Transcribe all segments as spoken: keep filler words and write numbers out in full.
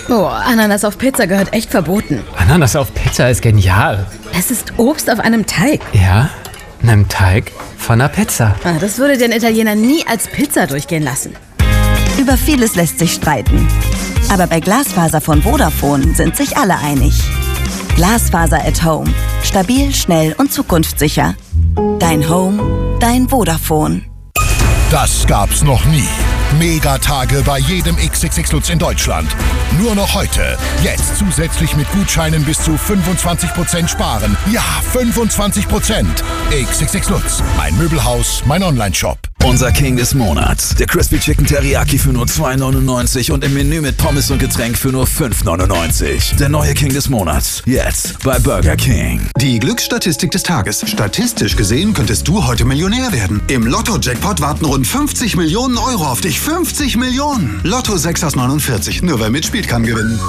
Oh, Ananas auf Pizza gehört echt verboten. Ananas auf Pizza ist genial. Es ist Obst auf einem Teig. Ja, einem Teig von einer Pizza. Ah, das würde den Italiener nie als Pizza durchgehen lassen. Über vieles lässt sich streiten. Aber bei Glasfaser von Vodafone sind sich alle einig. Glasfaser at Home. Stabil, schnell und zukunftssicher. Dein Home, dein Vodafone. Das gab's noch nie. Megatage bei jedem X X X Lutz in Deutschland. Nur noch heute. Jetzt zusätzlich mit Gutscheinen bis zu fünfundzwanzig Prozent sparen. Ja, fünfundzwanzig Prozent. X X X Lutz. Mein Möbelhaus, mein Onlineshop. Unser King des Monats. Der Crispy Chicken Teriyaki für nur zwei neunundneunzig und im Menü mit Pommes und Getränk für nur fünf neunundneunzig. Der neue King des Monats. Jetzt bei Burger King. Die Glücksstatistik des Tages. Statistisch gesehen könntest du heute Millionär werden. Im Lotto-Jackpot warten rund fünfzig Millionen Euro auf dich. fünfzig Millionen! Lotto sechs aus neunundvierzig. Nur wer mitspielt, kann gewinnen.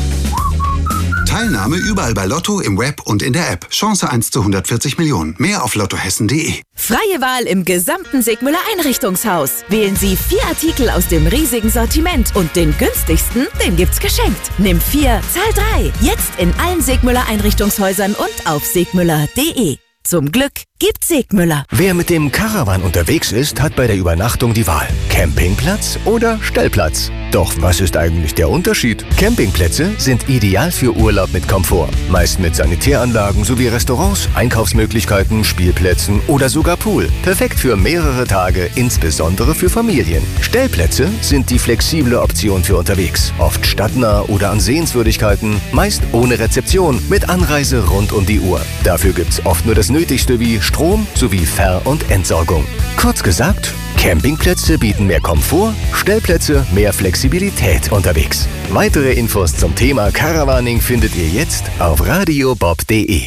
Teilnahme überall bei Lotto, im Web und in der App. Chance eins zu hundertvierzig Millionen. Mehr auf lottohessen punkt de. Freie Wahl im gesamten Sigmüller Einrichtungshaus. Wählen Sie vier Artikel aus dem riesigen Sortiment und den günstigsten, den gibt's geschenkt. Nimm vier, zahl drei. Jetzt in allen Sigmüller Einrichtungshäusern und auf sigmüller punkt de. Zum Glück gibt's Sigmüller. Wer mit dem Caravan unterwegs ist, hat bei der Übernachtung die Wahl. Campingplatz oder Stellplatz. Doch was ist eigentlich der Unterschied? Campingplätze sind ideal für Urlaub mit Komfort. Meist mit Sanitäranlagen sowie Restaurants, Einkaufsmöglichkeiten, Spielplätzen oder sogar Pool. Perfekt für mehrere Tage, insbesondere für Familien. Stellplätze sind die flexible Option für unterwegs. Oft stadtnah oder an Sehenswürdigkeiten, meist ohne Rezeption, mit Anreise rund um die Uhr. Dafür gibt's oft nur das Nötigste wie Strom sowie Ver- und Entsorgung. Kurz gesagt, Campingplätze bieten mehr Komfort, Stellplätze mehr Flexibilität unterwegs. Weitere Infos zum Thema Caravaning findet ihr jetzt auf radiobob punkt de.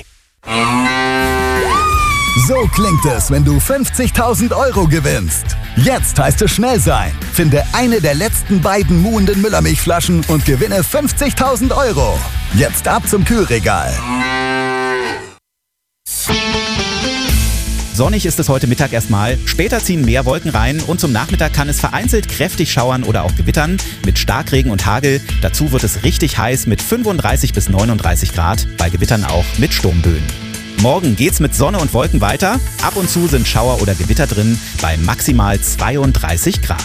So klingt es, wenn du fünfzigtausend Euro gewinnst. Jetzt heißt es schnell sein. Finde eine der letzten beiden muhenden Müllermilchflaschen und gewinne fünfzigtausend Euro. Jetzt ab zum Kühlregal. Sonnig ist es heute Mittag erstmal, später ziehen mehr Wolken rein und zum Nachmittag kann es vereinzelt kräftig schauern oder auch gewittern mit Starkregen und Hagel. Dazu wird es richtig heiß mit fünfunddreißig bis neununddreißig Grad, bei Gewittern auch mit Sturmböen. Morgen geht's mit Sonne und Wolken weiter, ab und zu sind Schauer oder Gewitter drin, bei maximal zweiunddreißig Grad.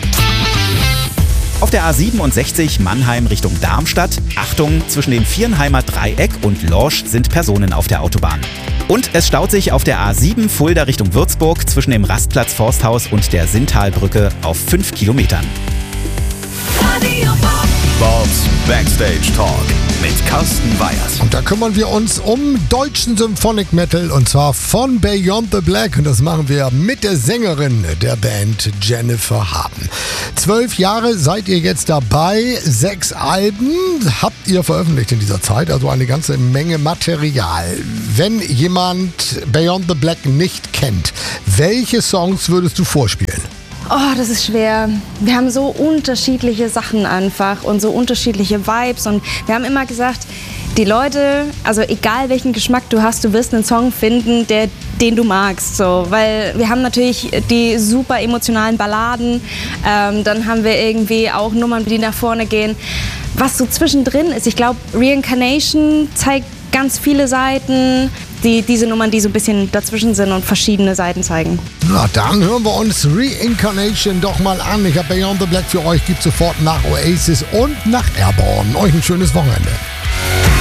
Auf der A siebenundsechzig Mannheim Richtung Darmstadt. Achtung, zwischen dem Viernheimer Dreieck und Lorsch sind Personen auf der Autobahn. Und es staut sich auf der A sieben Fulda Richtung Würzburg zwischen dem Rastplatz Forsthaus und der Sinntalbrücke auf fünf Kilometern. Bobs Backstage Talk mit Carsten Weyers. Und da kümmern wir uns um deutschen Symphonic Metal und zwar von Beyond the Black. Und das machen wir mit der Sängerin der Band, Jennifer Haben. Zwölf Jahre seid ihr jetzt dabei. Sechs Alben habt ihr veröffentlicht in dieser Zeit, also eine ganze Menge Material. Wenn jemand Beyond the Black nicht kennt, welche Songs würdest du vorspielen? Oh, das ist schwer. Wir haben so unterschiedliche Sachen einfach und so unterschiedliche Vibes und wir haben immer gesagt, die Leute, also egal welchen Geschmack du hast, du wirst einen Song finden, der, den du magst. So. Weil wir haben natürlich die super emotionalen Balladen, ähm, dann haben wir irgendwie auch Nummern, die nach vorne gehen. Was so zwischendrin ist, ich glaube, Reincarnation zeigt ganz viele Seiten, die, diese Nummern, die so ein bisschen dazwischen sind und verschiedene Seiten zeigen. Na, dann hören wir uns Reincarnation doch mal an. Ich habe Beyond the Black für euch, gibt sofort nach Oasis und nach Airborne. Euch ein schönes Wochenende.